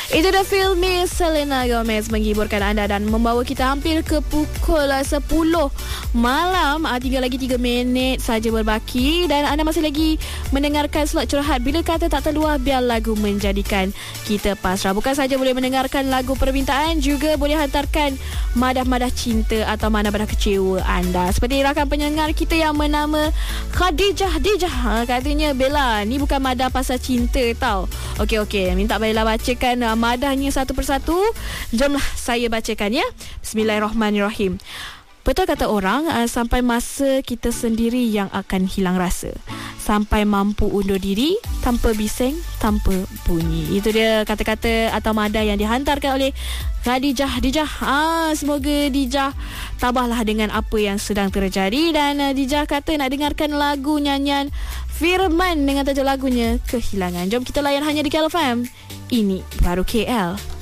Itu dah filmi Selena Gomez menghiburkan anda dan membawa kita hampir ke pukul 10 malam. Tinggal lagi 3 minit saja berbaki dan anda masih lagi mendengarkan slot curhat. Bila kata tak terluah, biar lagu menjadikan kita pasrah. Bukan saja boleh mendengarkan lagu permintaan, juga boleh hantarkan madah-madah cinta atau madah-madah kecewa anda. Seperti rakan pendengar kita yang bernama Khadijah. Katanya, Bella, ni bukan madah pasal cinta tau. Okey, minta Bella bacakan madahnya satu persatu. Jomlah saya bacakan ya. Bismillahirrahmanirrahim. Betul kata orang, sampai masa kita sendiri yang akan hilang rasa, sampai mampu undur diri tanpa bising, tanpa bunyi. Itu dia kata-kata atau madah yang dihantarkan oleh Khadijah. Semoga Dijah tabahlah dengan apa yang sedang terjadi. Dan Dijah kata nak dengarkan lagu nyanyian Firman dengan tajuk lagunya Kehilangan. Jom kita layan hanya di KL FM. Ini baru KL.